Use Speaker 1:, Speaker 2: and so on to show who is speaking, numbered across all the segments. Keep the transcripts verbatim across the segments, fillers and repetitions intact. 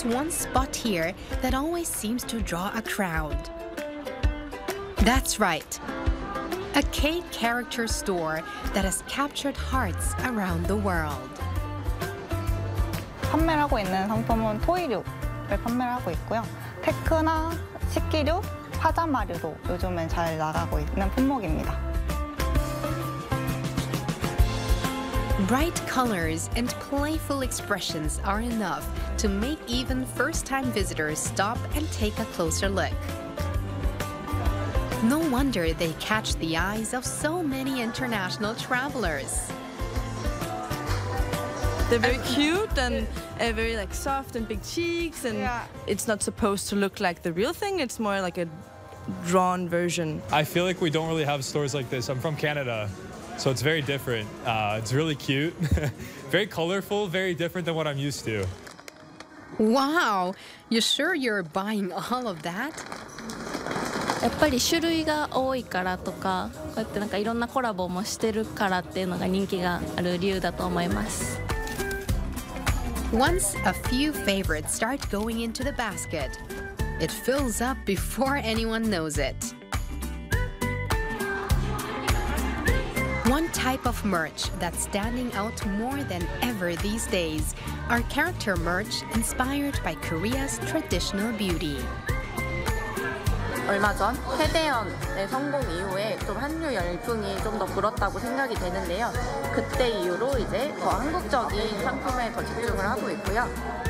Speaker 1: there's one spot here that always seems to draw a crowd. That's right. A K-character store that has captured hearts around the world.
Speaker 2: 판매를 하고 있는 상품은 토이류를 판매를 하고 있고요. 테크나 식기류, 파자마류도 요즘엔 잘 나가고 있는 품목입니다.
Speaker 1: Bright colors and playful expressions are enough to make even first-time visitors stop and take a closer look. No wonder they catch the eyes of so many international travelers.
Speaker 3: They're very cute and uh, very like soft and big cheeks, and yeah. It's not supposed to look like the real thing. It's more like a drawn version.
Speaker 4: I feel like we don't really have stores like this. I'm from Canada, so it's very different. Uh, it's really cute, very colorful, very different than what I'm used to.
Speaker 1: Wow, you sure you're buying all of that?
Speaker 5: やっぱり種類が多いからとか、こうやってなんかいろんなコラボもしてるからっていうのが人気がある理由だと思います。
Speaker 1: Once a few favorites start going into the basket, it fills up before anyone knows it. One type of merch that's standing out more than ever these days are character merch inspired by Korea's traditional beauty.
Speaker 6: 얼마 전 태대현의 성공 이후에 좀 한류 열풍이 좀 더 불었다고 생각이 되는데요. 그때 이후로 이제 더 한국적인 상품에 더 집중을 하고 있고요.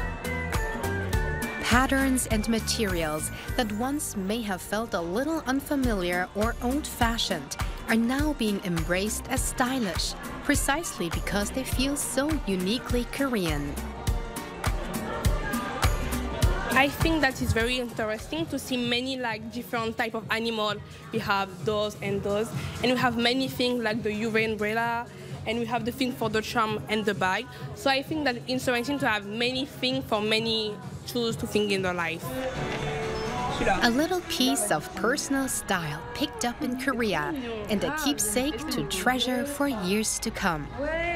Speaker 1: Patterns and materials that once may have felt a little unfamiliar or old-fashioned are now being embraced as stylish, precisely because they feel so uniquely Korean.
Speaker 7: I think that is very interesting to see many like different type of animal. We have those and those, and we have many things like the U V umbrella, and we have the thing for the charm and the bag. So I think that it's interesting to have many things for many choose to think in their life.
Speaker 1: A little piece of personal style picked up in Korea, and a keepsake to treasure for years to come.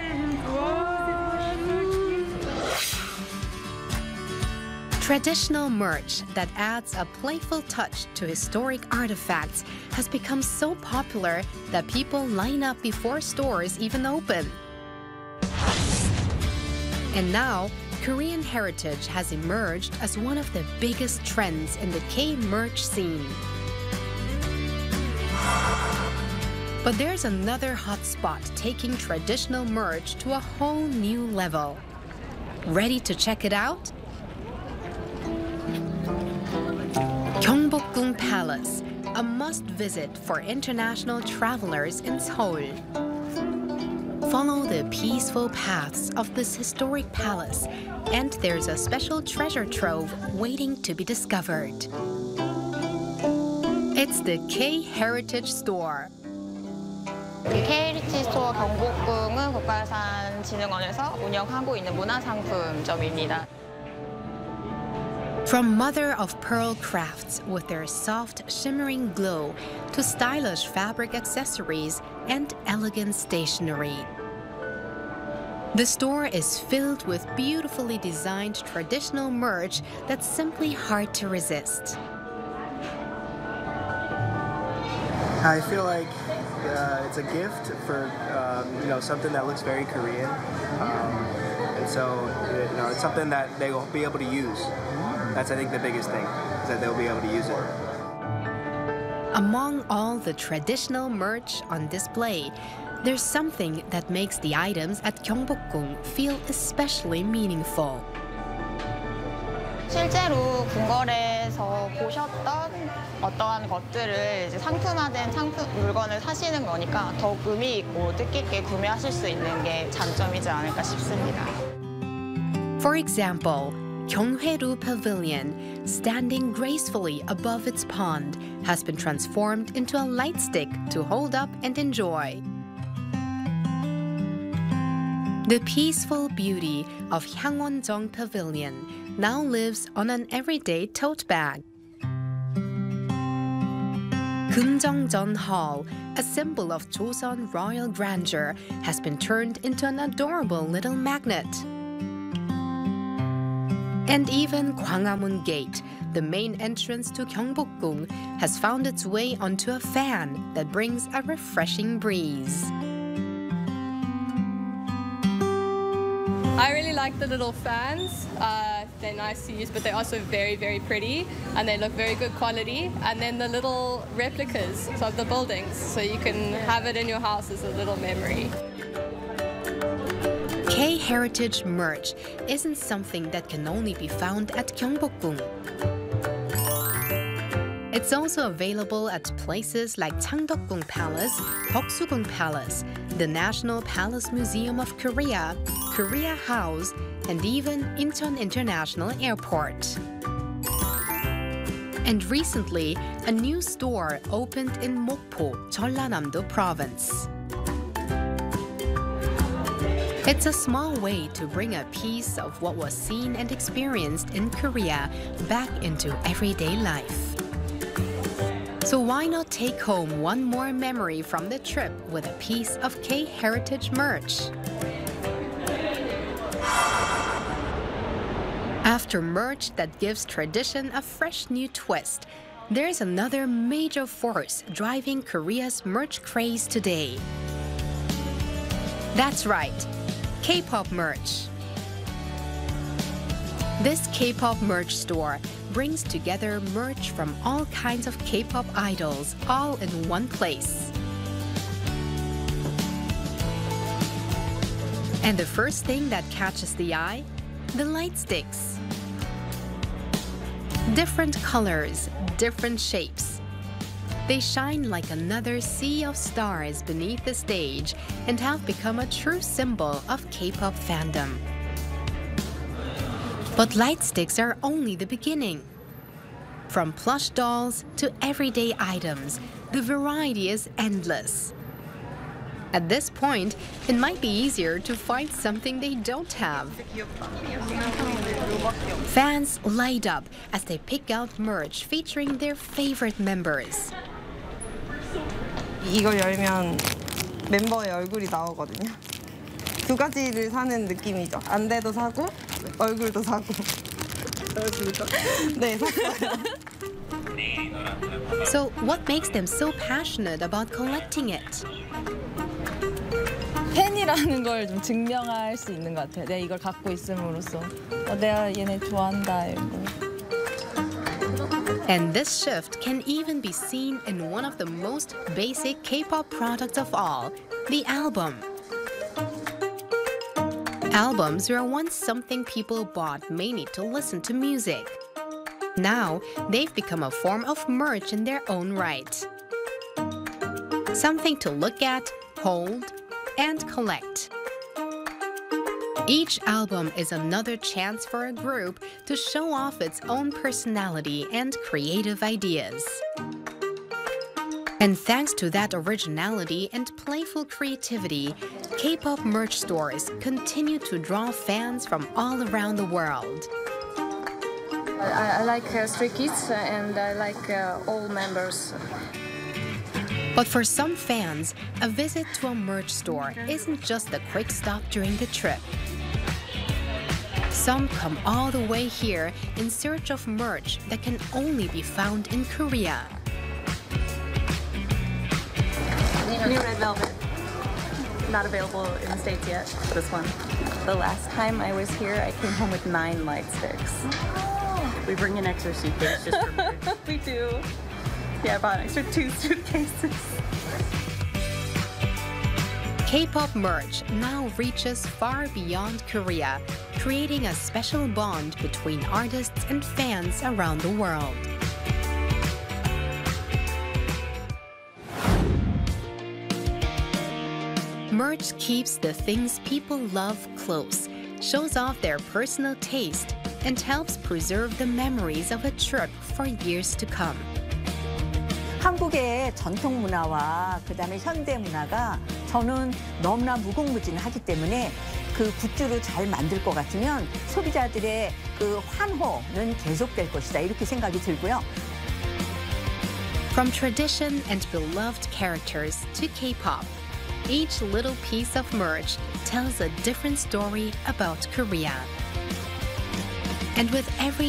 Speaker 1: Traditional merch that adds a playful touch to historic artifacts has become so popular that people line up before stores even open. And now, Korean heritage has emerged as one of the biggest trends in the K-merch scene. But there's another hot spot taking traditional merch to a whole new level. Ready to check it out? Gyeongbokgung Palace, a must-visit for international travelers in Seoul. Follow the peaceful paths of this historic palace, and there's a special treasure trove waiting to be discovered. It's the K-Heritage Store.
Speaker 2: K-Heritage Store 경복궁은 국가유산진흥원에서 운영하고 있는 문화상품점입니다.
Speaker 1: From mother-of-pearl crafts with their soft, shimmering glow to stylish fabric accessories and elegant stationery. The store is filled with beautifully designed traditional merch that's simply hard to resist.
Speaker 8: I feel like uh, it's a gift for um, you know, something that looks very Korean, um, and so you know, it's something that they will be able to use. That's, I think, the biggest thing, is that they'll be able to use it.
Speaker 1: Among all the traditional merch on display, there's something that makes the items at Gyeongbokgung feel especially meaningful.
Speaker 2: 실제로 궁궐에서 보셨던 어떠한 것들을 이제 상품화된 상품, 물건을 사시는 거니까 더욱 의미 있고 뜻깊게 구매하실 수 있는 게 장점이지 않을까 싶습니다.
Speaker 1: For example, Gyeonghwaeru Pavilion, standing gracefully above its pond, has been transformed into a light stick to hold up and enjoy. The peaceful beauty of Hwangwonjeong Pavilion now lives on an everyday tote bag. Kumjeongjeon Hall, a symbol of Joseon royal grandeur, has been turned into an adorable little magnet. And even Gwanghwamun Gate, the main entrance to Gyeongbokgung, has found its way onto a fan that brings a refreshing breeze.
Speaker 9: I really like the little fans. Uh, they're nice to use, but they're also very, very pretty, and they look very good quality. And then the little replicas of the buildings, so you can have it in your house as a little memory.
Speaker 1: K-Heritage merch isn't something that can only be found at Gyeongbokgung. It's also available at places like Changdeokgung Palace, Boksugung Palace, the National Palace Museum of Korea, Korea House, and even Incheon International Airport. And recently, a new store opened in Mokpo, Jeollanam-do Province. It's a small way to bring a piece of what was seen and experienced in Korea back into everyday life. So why not take home one more memory from the trip with a piece of K-Heritage merch? After merch that gives tradition a fresh new twist, there's another major force driving Korea's merch craze today. That's right, K-pop merch. This K-pop merch store brings together merch from all kinds of K-pop idols all in one place. And the first thing that catches the eye? The light sticks. Different colors, different shapes. They shine like another sea of stars beneath the stage and have become a true symbol of K-pop fandom. But light sticks are only the beginning. From plush dolls to everyday items, the variety is endless. At this point, it might be easier to find something they don't have. Fans light up as they pick out merch featuring their favorite members.
Speaker 10: 이거 열면 멤버의 얼굴이 나오거든요. 두 가지를 사는 느낌이죠. 안대도 사고 얼굴도 사고. 네, 샀어요.
Speaker 1: So what makes them so passionate about collecting it?
Speaker 3: 팬이라는 걸 좀 증명할 수 있는 것 같아요. 내가 이걸 갖고 있음으로써 어, 내가 얘네 좋아한다 이러고.
Speaker 1: And this shift can even be seen in one of the most basic K-pop products of all, the album. Albums were once something people bought mainly to listen to music. Now, they've become a form of merch in their own right. Something to look at, hold, and collect. Each album is another chance for a group to show off its own personality and creative ideas. And thanks to that originality and playful creativity, K-pop merch stores continue to draw fans from all around the world.
Speaker 5: I, I like uh, Stray Kids and I like uh, all members.
Speaker 1: But for some fans, a visit to a merch store isn't just a quick stop during the trip. Some come all the way here in search of merch that can only be found in Korea.
Speaker 6: New Red Velvet. Not available in the States yet, this one. The last time I was here, I came home with nine light sticks.
Speaker 11: Oh. We bring an extra suitcase just for merch.
Speaker 6: We do. Yeah, I bought an extra two suitcases.
Speaker 1: K-pop merch now reaches far beyond Korea, creating a special bond between artists and fans around the world. Merch keeps the things people love close, shows off their personal taste, and helps preserve the memories of a trip for years to come.
Speaker 12: 한국의 전통 문화와 그다음에 현대 문화가 저는 너무나 무궁무진하기 때문에 그 굿즈를 잘 만들 것 같으면 소비자들의 그 환호는 계속될 것이다 이렇게 생각이 들고요.
Speaker 1: From tradition and beloved characters to K-pop, each little piece of merch tells a different story about Korea. And with every